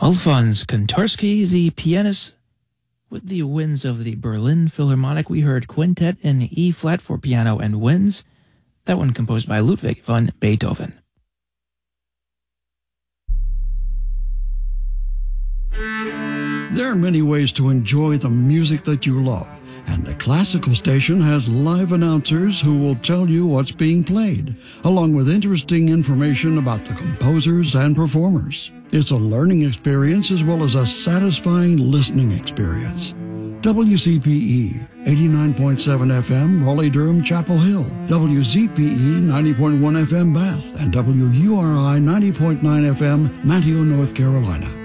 Alphonse Kontorsky, the pianist with the winds of the Berlin Philharmonic. We heard Quintet in E-flat for piano and winds. That one composed by Ludwig van Beethoven. There are many ways to enjoy the music that you love, and the classical station has live announcers who will tell you what's being played, along with interesting information about the composers and performers. It's a learning experience as well as a satisfying listening experience. WCPE 89.7 FM, Raleigh-Durham, Chapel Hill, WZPE 90.1 FM, Bath, and WURI 90.9 FM, Manteo, North Carolina.